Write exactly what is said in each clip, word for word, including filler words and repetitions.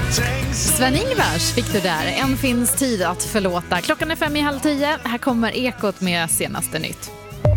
Sven-Ingvars fick du där. En finns tid att förlåta. Klockan är fem i halv tio. Här kommer Ekot med senaste nytt.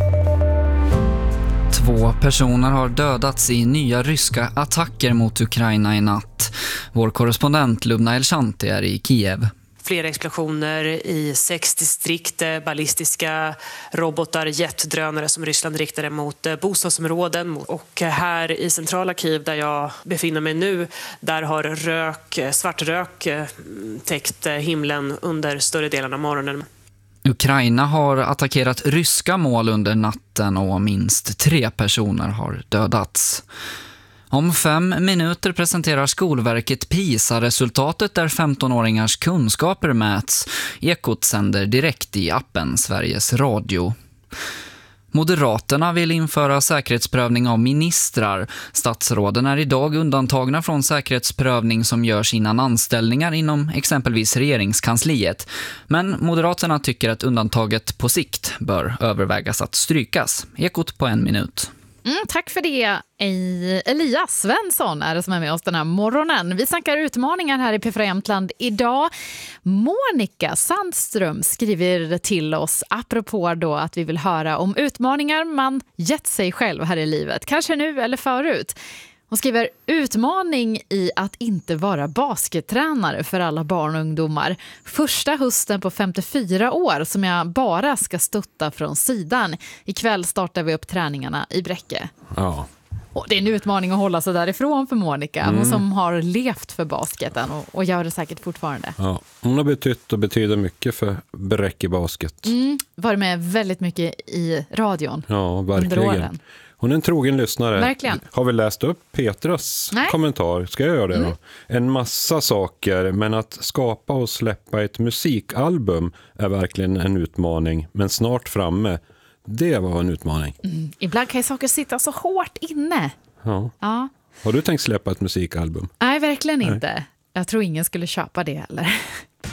Två personer har dödats i nya ryska attacker mot Ukraina i natt. Vår korrespondent Lubna Elshanti är i Kiev. Flera explosioner i sex distrikt, ballistiska robotar, jetdrönare som Ryssland riktade mot bostadsområden. Och här i centrala Kiev där jag befinner mig nu, där har rök, svart rök täckt himlen under större delen av morgonen. Ukraina har attackerat ryska mål under natten och minst tre personer har dödats. Om fem minuter presenterar Skolverket PISA-resultatet där femtonåringars kunskaper mäts. Ekot sänder direkt i appen Sveriges Radio. Moderaterna vill införa säkerhetsprövning av ministrar. Statsråden är idag undantagna från säkerhetsprövning som görs innan anställningar inom exempelvis regeringskansliet. Men Moderaterna tycker att undantaget på sikt bör övervägas att strykas. Ekot på en minut. Mm, tack för det. Elias Svensson är det som är med oss den här morgonen. Vi snackar utmaningar här i P fyra Jämtland idag. Monica Sandström skriver till oss apropå då att vi vill höra om utmaningar man gett sig själv här i livet. Kanske nu eller förut. Hon skriver utmaning i att inte vara baskettränare för alla barn och ungdomar. Första hösten på femtiofyra år som jag bara ska stötta från sidan. Ikväll startar vi upp träningarna i Bräcke. Ja. Och det är en utmaning att hålla sig därifrån för Monica. Mm. Hon som har levt för basketen och, och gör det säkert fortfarande. Ja, hon har betytt och betyder mycket för Bräcke basket. Mm. Var med väldigt mycket i radion. Ja, verkligen. Hon är en trogen lyssnare. Verkligen. Har vi läst upp Petras Nej. kommentar? Ska jag göra det mm. då? En massa saker, men att skapa och släppa ett musikalbum är verkligen en utmaning. Men snart framme, det var en utmaning. Mm. Ibland kan ju saker sitta så hårt inne. Ja. Ja. Har du tänkt släppa ett musikalbum? Nej, verkligen Nej. inte. Jag tror ingen skulle köpa det heller.